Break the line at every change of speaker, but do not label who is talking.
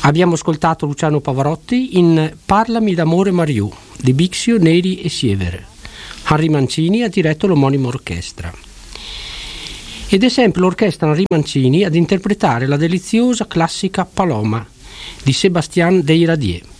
Abbiamo ascoltato Luciano Pavarotti in Parlami d'amore Mariù di Bixio, Neri e Siever. Henri Mancini ha diretto l'omonima orchestra. Ed è sempre l'orchestra Henri Mancini ad interpretare la deliziosa classica Paloma di Sébastien Deiradier.